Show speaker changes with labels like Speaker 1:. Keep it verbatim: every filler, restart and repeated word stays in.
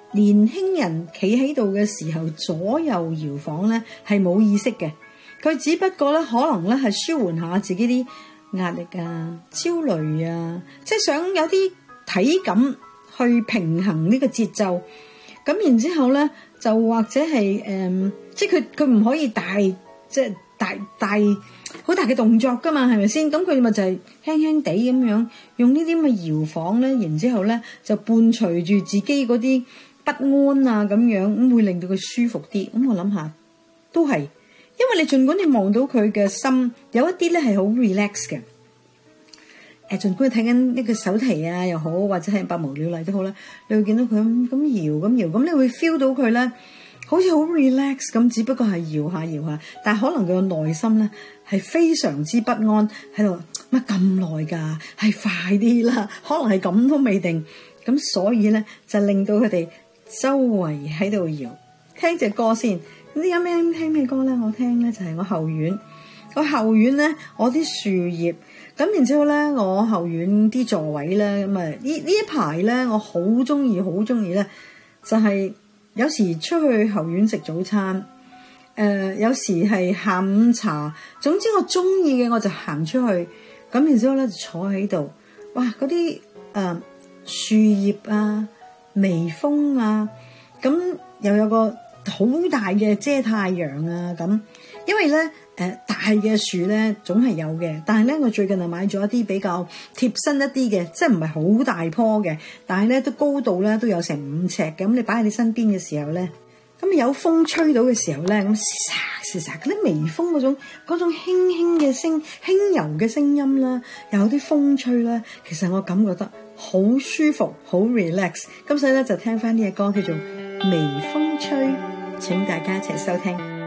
Speaker 1: 年輕人企喺度嘅時候，左右搖晃咧係冇意識嘅，佢只不過咧可能咧係舒緩下自己啲壓力啊、焦慮啊，即係想有啲體感去平衡呢個節奏。咁然之後咧，就或者係誒、呃，即係佢佢唔可以大即係大大好大嘅動作噶嘛，係咪先？咁佢咪就係輕輕地咁樣用呢啲咁嘅搖晃咧，然之後咧就伴隨住自己嗰啲不安啊咁樣，咁會令到佢舒服啲。咁我諗下都係，因為你儘管你望到佢嘅心有一啲咧係好 relax 嘅，誒，儘管你睇緊呢個手提啊又好，或者係百無聊賴都好啦，你會見到佢咁咁搖咁搖，咁你會 feel 到佢咧好似好 relax 咁，只不過係搖下搖下，但係可能佢嘅內心咧係非常之不安喺度，乜咁耐㗎？係快啲啦，可能係咁都未定，咁所以咧就令到佢哋周圍喺度搖。聽隻歌先，咁點解咩聽咩歌咧？我聽咧就係我後院，我後院咧我啲樹葉，咁然之後咧我後院啲座位咧，咁啊呢呢一排咧我好中意好中意咧，就係有時出去後院食早餐，誒、呃、有時係下午茶，總之我中意嘅我就行出去，咁然之後咧就坐喺度，哇嗰啲誒樹葉啊、微風啊，咁又有個好大嘅遮太陽啊咁，因為咧誒、呃、大嘅樹咧總係有嘅，但係咧我最近就買咗一啲比較貼身一啲嘅，即係唔係好大棵嘅，但係咧都高度咧都有成五尺嘅，咁你擺喺你身邊嘅時候咧，咁有風吹到嘅時候咧，咁嘶沙嘶沙嗰啲微風嗰種嗰種輕輕嘅聲輕柔嘅聲音啦，又有啲風吹啦，其實我感覺得好舒服，好 relax， 咁所以咧就聽翻呢隻歌叫做微風吹，請大家一齊收聽。